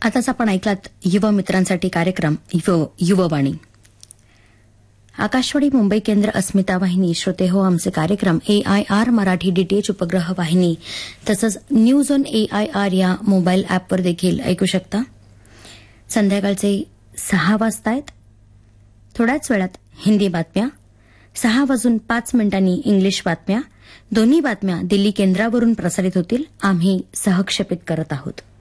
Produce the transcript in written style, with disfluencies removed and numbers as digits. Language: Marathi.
आताच आपण ऐकलात युवा मित्रांसाठी कार्यक्रम युववाणी. आकाशवाणी मुंबई केंद्र, अस्मिता वाहिनी. श्रोते हो, आमचे कार्यक्रम AIR मराठी DTH उपग्रह वाहिनी तसंच न्यूज ऑन AIR या मोबाईल अॅपवर देखील ऐकू शकता. संध्याकाळचे 6 वाजतायत. थोड्याच वेळात हिंदी बातम्या, 6:05 इंग्लिश बातम्या. दोन्ही बातम्या दिल्ली केंद्रावरून प्रसारित होतील. आम्ही सहक्षेपित करत आहोत.